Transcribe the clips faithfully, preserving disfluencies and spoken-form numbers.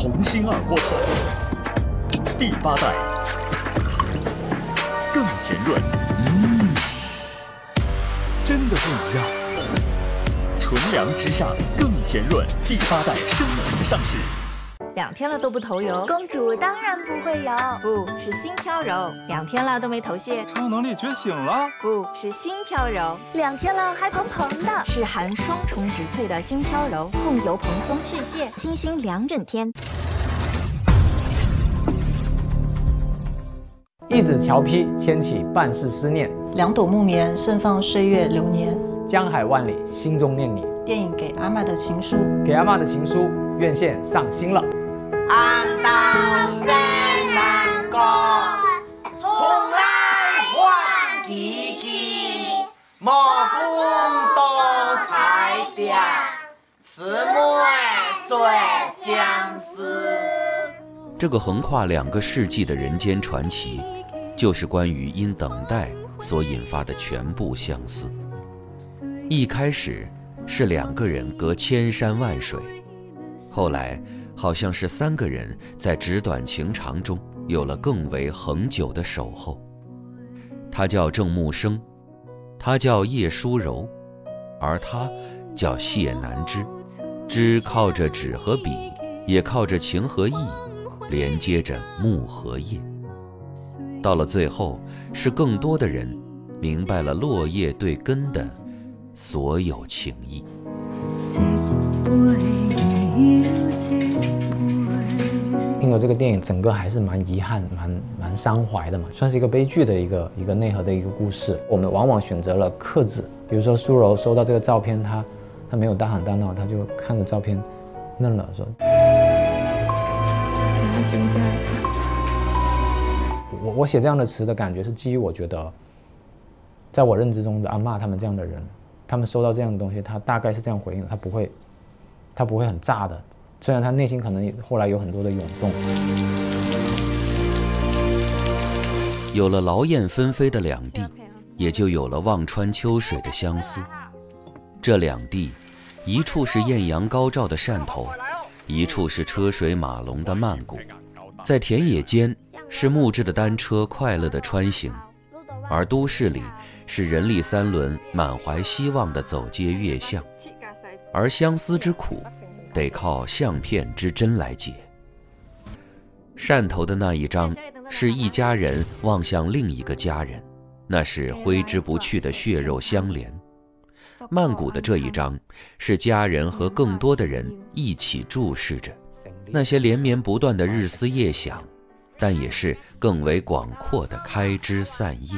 鸿星二锅头，第八代更甜润，嗯，真的不一样。纯粮之上更甜润，第八代升级上市。 两天了都不头油， 公主当然不会油， 不是心飘柔。两天了都没头屑， 超能力觉醒了， 不是心飘柔。 两天了还蓬蓬的， 是含双重植萃的心飘柔，控油蓬松去屑，清新两整天。 一纸桥批，牵起半世思念； 两朵木棉，盛放岁月流年。 江海万里，心中念你。 电影《给阿嬷的情书》， 给阿嬷的情书院线上新了。 安到西南国，从来换奇奇，莫管多彩点，慈妹最相思。 这个横跨两个世纪的人间传奇，就是关于因等待所引发的全部相思。一开始是两个人隔千山万水，后来好像是三个人在纸短情长中有了更为恒久的守候。他叫郑木生，他叫叶舒柔，而他叫谢南枝。枝靠着纸和笔，也靠着情和意，连接着木和叶。到了最后，是更多的人明白了落叶对根的所有情谊。 因为这个电影整个还是蛮遗憾、蛮蛮伤怀的嘛，算是一个悲剧的一个一个内核的一个故事。我们往往选择了克制，比如说舒柔收到这个照片，他他没有大喊大闹，他就看着照片愣了，说：“我我写这样的词的感觉是基于我觉得，在我认知中的阿嬷他们这样的人，他们收到这样的东西，他大概是这样回应的，他不会，他不会很炸的。”虽然他内心可能后来有很多的涌动。 有了劳燕分飞的两地，也就有了望穿秋水的相思。这两地，一处是艳阳高照的汕头，一处是车水马龙的曼谷。在田野间是木质的单车快乐的穿行，而都市里是人力三轮满怀希望的走街越巷。而相思之苦，得靠相片之真来解。汕头的那一张是一家人望向另一个家人，那是挥之不去的血肉相连。曼谷的这一张是家人和更多的人一起注视着，那些连绵不断的日思夜想，但也是更为广阔的开枝散叶。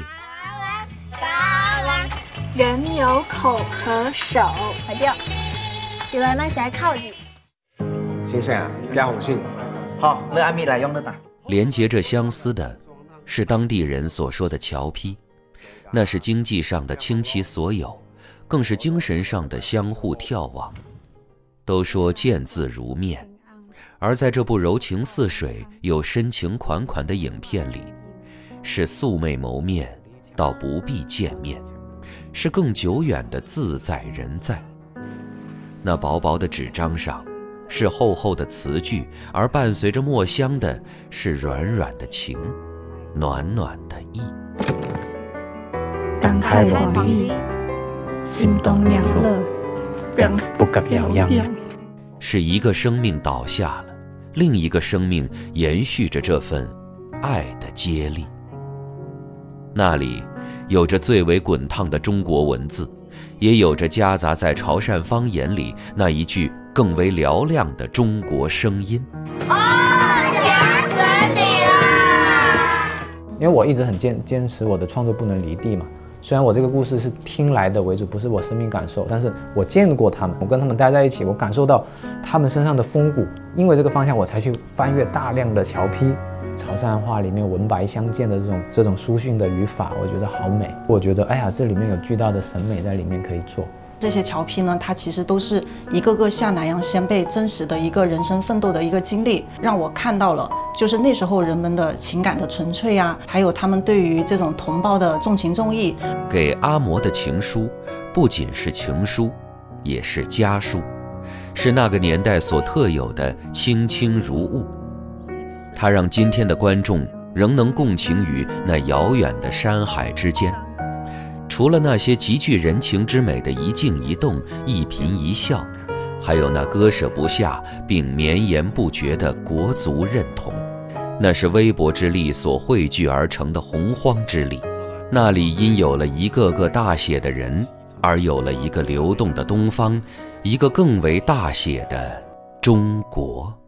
人有口和手，快掉，起来慢些靠近。 先生啊，加红信。 好，乐阿咪来用的打。 连接着相思的是当地人所说的侨批，那是经济上的倾其所有，更是精神上的相互眺望。都说见字如面，而在这部柔情似水又深情款款的影片里，是素昧谋面到不必见面，是更久远的自在人在。那薄薄的纸张上是厚厚的词句，而伴随着墨香的是软软的情，暖暖的意。 感慨乱意，心动两乐， 不敢表扬。 是一个生命倒下了，另一个生命延续着这份爱的接力。那里有着最为滚烫的中国文字，也有着夹杂在潮汕方言里那一句更为嘹亮的中国声音。 哦，想死你啦！ 因为我一直很坚坚持我的创作不能离地嘛。虽然我这个故事是听来的为主，不是我生命感受，但是我见过他们，我跟他们待在一起，我感受到他们身上的风骨。因为这个方向，我才去翻阅大量的侨批。潮汕话里面文白相间的这种这种书训的语法，我觉得好美。我觉得，哎呀，这里面有巨大的审美在里面可以做。 这些侨批呢，它其实都是一个个下南洋先辈真实的一个人生奋斗的一个经历，让我看到了就是那时候人们的情感的纯粹啊，还有他们对于这种同胞的重情重义。 给阿嬷的情书不仅是情书，也是家书， 是那个年代所特有的清清如雾。它让今天的观众仍能共情于那遥远的山海之间。除了那些极具人情之美的一静一动、一颦一笑，还有那割舍不下并绵延不绝的国族认同，那是微薄之力所汇聚而成的洪荒之力。那里因有了一个个大写的人，而有了一个流动的东方，一个更为大写的中国。